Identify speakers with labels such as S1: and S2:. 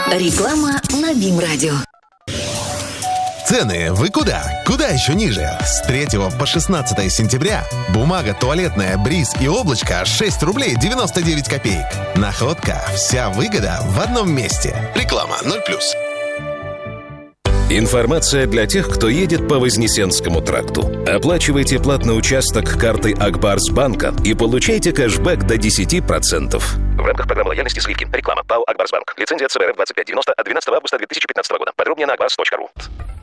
S1: Реклама на БИМ-радио.
S2: Цены вы куда? Куда еще ниже? С 3 по 16 сентября бумага туалетная «Бриз» и «Облачко» 6 рублей 99 копеек. Находка. Вся выгода в одном месте. Реклама 0+.
S3: Информация для тех, кто едет по Вознесенскому тракту. Оплачивайте платный участок картой Акбарсбанка и получайте кэшбэк до 10%. В рамках программы лояльности «Сливки». Реклама. ПАО «Акбарсбанк». Лицензия ЦБРФ 2590 от 12 августа 2015 года. Подробнее на akbars.ru.